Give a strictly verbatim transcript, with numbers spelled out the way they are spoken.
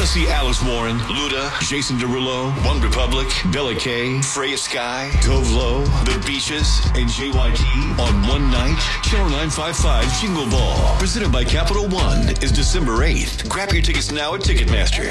See Alice Warren, Luda, Jason Derulo, One Republic, Bella K, Freya Sky, Tove Lo, The Beaches, and J Y T on one night. Channel nine fifty-five Jingle Ball, presented by Capital One, is December eighth. Grab your tickets now at Ticketmaster.